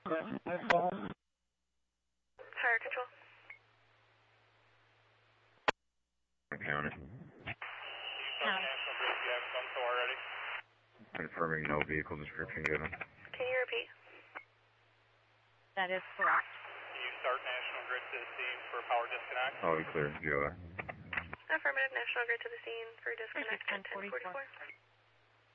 Fire control. County. National Grid, if you haven't done so already. Confirming no vehicle description given. Can you repeat? That is correct. Can you start National Grid to the scene for power disconnect? Oh, clear. GOA. Affirmative. National Grid to the scene for disconnect at 1044. 1044.